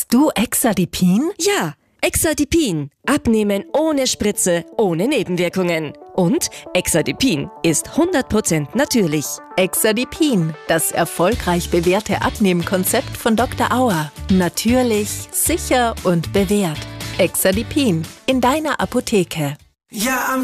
Hast du Exadipin? Ja, Exadipin. Abnehmen ohne Spritze, ohne Nebenwirkungen. Und Exadipin ist 100% natürlich. Exadipin, das erfolgreich bewährte Abnehmkonzept von Dr. Auer. Natürlich, sicher und bewährt. Exadipin in deiner Apotheke. Yeah, I'm